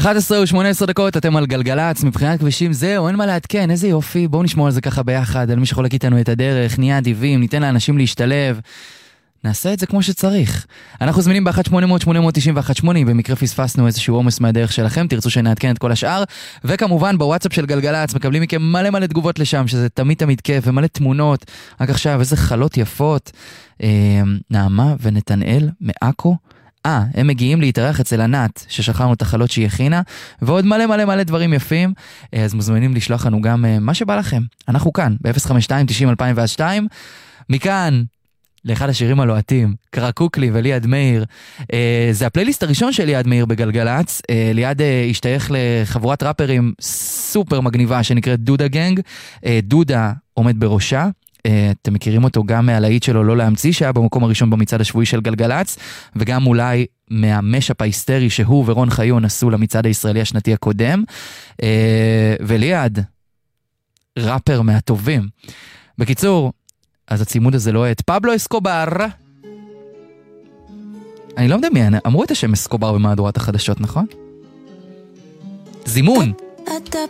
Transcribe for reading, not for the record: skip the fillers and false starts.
11:18, אתם על גלגלץ, מבחינת כבישים זהו, אין מה להתקן, איזה יופי, בואו נשמור על זה ככה ביחד, על מי שחולק איתנו את הדרך, נהיה אדיבים, ניתן לאנשים להשתלב, נעשה את זה כמו שצריך. אנחנו זמינים ב-1-800-891-8, במקרה פספסנו איזשהו עומס מהדרך שלכם, תרצו שנעדכן את כל השאר, וכמובן בוואטסאפ של גלגלץ, מקבלים מכם מלא תגובות לשם, שזה תמיד כיף, ומלא תמונות, רק עכשיו איזה חלות יפות, נעמה ונתנאל מעכו, הם מגיעים להתארח אצל ענת, ששכרנו את החלות שהיא הכינה, ועוד מלא דברים יפים, אז מוזמנים לשלוח לנו גם מה שבא לכם. אנחנו כאן, ב-052-90-2002, מכאן, לאחד השירים הלוהטים, קרקוקלי וליעד מאיר, זה הפלייליסט הראשון של ליעד מאיר בגלגלץ, ליעד השתייך לחבורת ראפרים סופר מגניבה, שנקראת דודה גנג, דודה עומד בראשה, אתם מכירים אותו גם מהלהיט שלו לא להמציא, שהיה במקום הראשון במצעד השבועי של גלגלץ, וגם אולי מהמשאפ ההיסטרי שהוא ורון חיון עשו למצעד הישראלי השנתי הקודם, וליעד, ראפר מהטובים. בקיצור, אז הצימוד הזה לא את פבלו אסקובר. אני לא מדמיין, אמרו את השם אסקובר במהדורת החדשות, נכון? זימון.